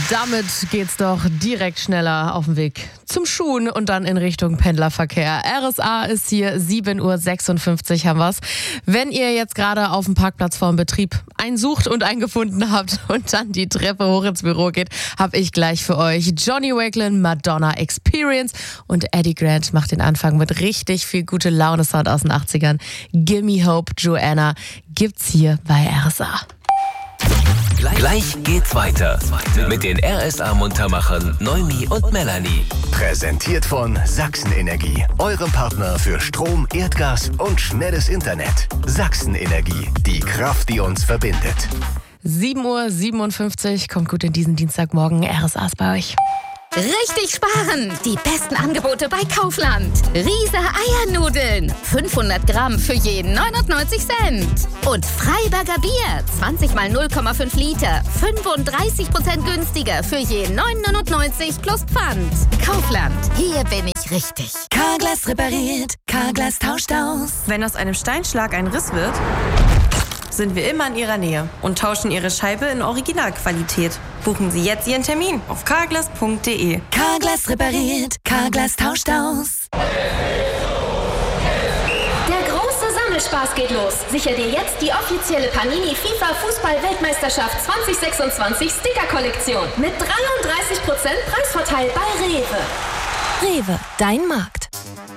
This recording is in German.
Damit geht's doch direkt schneller auf den Weg zum Schuhen und dann in Richtung Pendlerverkehr. RSA ist hier, 7.56 Uhr haben wir's. Wenn ihr jetzt gerade auf dem Parkplatz vorm Betrieb einen sucht und einen gefunden habt und dann die Treppe hoch ins Büro geht, habe ich gleich für euch Johnny Wakelin, Madonna Experience, und Eddie Grant macht den Anfang mit richtig viel gute Laune-Sound aus den 80ern. Gimme Hope, Joanna, gibt's hier bei RSA. Gleich geht's weiter mit den RSA-Muntermachern Noemi und Melanie. Präsentiert von Sachsen-Energie, eurem Partner für Strom, Erdgas und schnelles Internet. Sachsen-Energie, die Kraft, die uns verbindet. 7.57 Uhr, kommt gut in diesen Dienstagmorgen. RSA ist bei euch. Richtig sparen! Die besten Angebote bei Kaufland. Riese Eiernudeln. 500 Gramm für jeden 99 Cent. Und Freiberger Bier. 20 mal 0,5 Liter. 35% günstiger für jeden 9,99 plus Pfand. Kaufland. Hier bin ich richtig. Carglass repariert. Carglass tauscht aus. Wenn aus einem Steinschlag ein Riss wird, sind wir immer in Ihrer Nähe und tauschen Ihre Scheibe in Originalqualität. Buchen Sie jetzt Ihren Termin auf carglass.de. Carglass repariert. Carglass tauscht aus. Der große Sammelspaß geht los. Sicher dir jetzt die offizielle Panini FIFA Fußball-Weltmeisterschaft 2026 Sticker-Kollektion mit 33% Preisvorteil bei Rewe. Rewe, dein Markt.